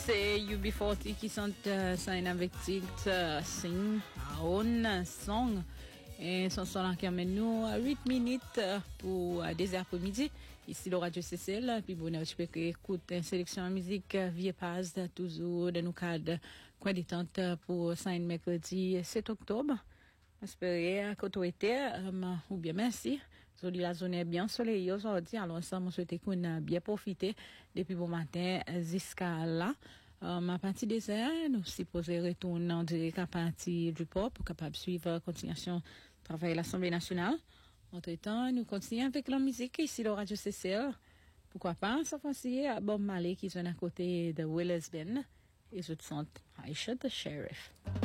c'est UB40 qui sont signé avec titre Sing Our Song. Et son son qui amène nous à 8 minutes pour des après-midi. Ici, le Radio CCL. Puis, bonheur, je peux écouter une sélection de musique via page toujours dans nos cadres coin détente pour saint mercredi 7 octobre. J'espère que tu étais, ou bien merci. Aujourd'hui, la zone est bien soleillée aujourd'hui. Alors, ça, je souhaite qu'on a bien profité depuis bon matin jusqu'à là. À partir des heures, nous supposons retourner en direct à partir du port pour capable suivre la continuation du travail de l'Assemblée nationale. Entre-temps, nous continuons avec la musique ici, le Radio CCL. Pourquoi pas, ça fois-ci, à Bob Marley qui sont à côté de Willers Ben. Et je te sens Aisha the Sheriff.